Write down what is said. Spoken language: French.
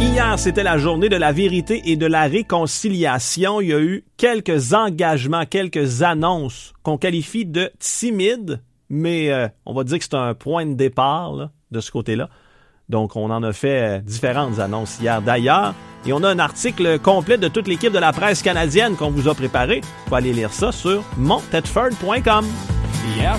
Hier, c'était la journée de la vérité et de la réconciliation. Il y a eu quelques engagements, quelques annonces qu'on qualifie de timides, mais on va dire que c'est un point de départ là, de ce côté-là. Donc, on en a fait différentes annonces hier d'ailleurs. Et on a un article complet de toute l'équipe de la presse canadienne qu'on vous a préparé. Vous pouvez aller lire ça sur monttedford.com. Hier